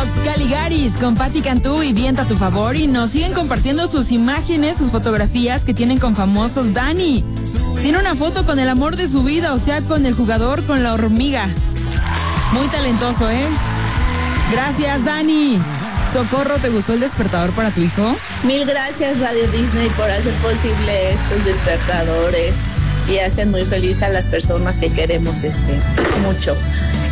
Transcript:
Los Caligaris con Patti Cantú y Viento a tu favor, y nos siguen compartiendo sus imágenes, sus fotografías que tienen con famosos. Dani tiene una foto con el amor de su vida, o sea, con el jugador, con la hormiga. Muy talentoso, ¿eh? Gracias, Dani. Socorro, ¿te gustó el despertador para tu hijo? Mil gracias, Radio Disney, por hacer posible estos despertadores y hacen muy feliz a las personas que queremos mucho.